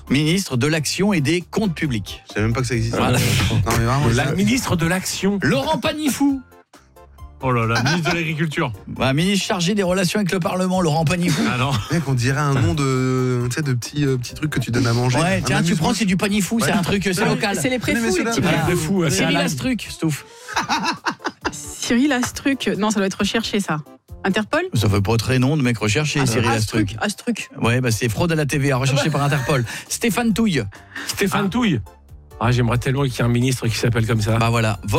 Ministre de l'Action et des Comptes Publics. Je savais même pas que ça existait. Voilà. Non, mais vraiment, La ministre de l'Action. Laurent Panifou. Oh là là, ministre de l'Agriculture. Ministre chargé des relations avec le Parlement, Laurent Panifou. Ah non. mec, on dirait un nom de, tu sais, de petits trucs que tu donnes à manger. Ouais, Un tiens, tu amuse-bouche. prends, c'est du Panifou, c'est un truc, c'est local. C'est les préfous, messieurs, les petits dames. Voilà. De fou. Cyril Cyril Astruc, Stouff. Cyril Astruc. Non, ça doit être recherché, ça. Interpol. Ça fait pas très nom de mec recherché, Cyril Astruc. Astruc. Ouais, c'est fraude à la TVA, recherché par Interpol. Stéphane Touille. Stéphane Touille. Ah, j'aimerais tellement qu'il y ait un ministre qui s'appelle comme ça. Bah voilà.